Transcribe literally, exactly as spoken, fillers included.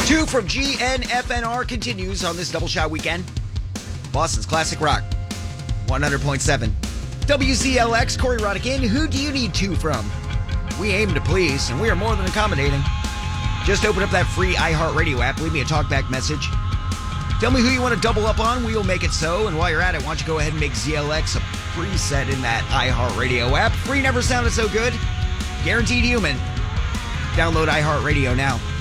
Two from G N F N R continues on this double shot weekend. Boston's Classic Rock, one hundred point seven. W Z L X, Corey Rodican, who do you need two from? We aim to please, and we are more than accommodating. Just open up that free iHeartRadio app, leave me a talkback message. Tell me who you want to double up on, we'll make it so. And while you're at it, why don't you go ahead and make Z L X a preset in that iHeartRadio app. Free never sounded so good. Guaranteed human. Download iHeartRadio now.